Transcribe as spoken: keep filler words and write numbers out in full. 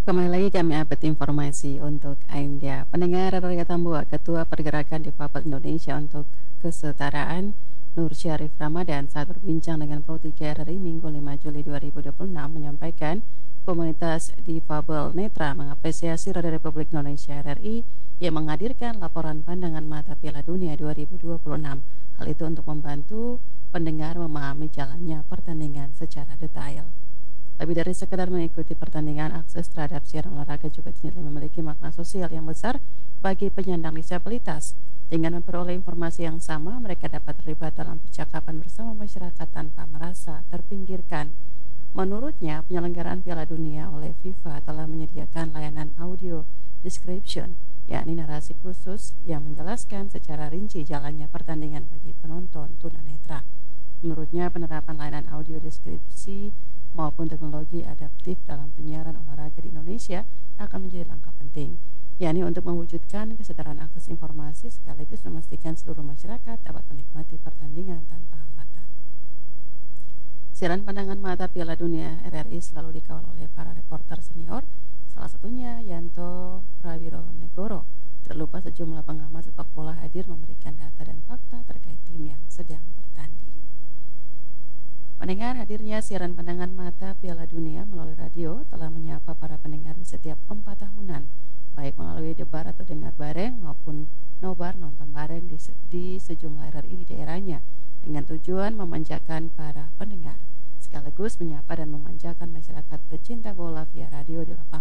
Kembali lagi kami update informasi untuk Anda. Pendengar Radio Tambua, Ketua Pergerakan Difabel Indonesia untuk Kesetaraan, Nur Syarif Ramadan, saat berbincang dengan Pro tiga R R I Minggu lima Juli dua ribu dua puluh enam menyampaikan komunitas difabel netra mengapresiasi Radio Republik Indonesia R R I yang menghadirkan laporan pandangan mata Piala Dunia dua ribu dua puluh enam. Hal itu untuk membantu pendengar memahami jalannya pertandingan secara detail. Lebih dari sekedar mengikuti pertandingan, akses terhadap siaran olahraga juga dinilai memiliki makna sosial yang besar bagi penyandang disabilitas. Dengan memperoleh informasi yang sama, mereka dapat terlibat dalam percakapan bersama masyarakat tanpa merasa terpinggirkan. Menurutnya, penyelenggaraan Piala Dunia oleh FIFA telah menyediakan layanan audio description, yakni narasi khusus yang menjelaskan secara rinci jalannya pertandingan bagi penonton tunanetra. Menurutnya, penerapan layanan audio deskripsi maupun teknologi adaptif dalam penyiaran olahraga di Indonesia akan menjadi langkah penting, yakni untuk mewujudkan kesetaraan akses informasi sekaligus memastikan seluruh masyarakat dapat menikmati pertandingan tanpa hambatan. Siaran pandangan mata Piala Dunia R R I selalu dikawal oleh para reporter senior, salah satunya Yanto Prawironegoro. Terlupa sejumlah pengamat sepak bola hadir memberikan data dan fakta terkait tim yang sedang bertanding. Mendengar hadirnya siaran pandangan mata Piala Dunia melalui radio telah menyapa para pendengar di setiap empat tahunan, baik melalui debar atau dengar bareng maupun nobar nonton bareng di, se di sejumlah R R I di daerahnya, dengan tujuan memanjakan para pendengar, sekaligus menyapa dan memanjakan masyarakat pecinta bola via radio di lapangan.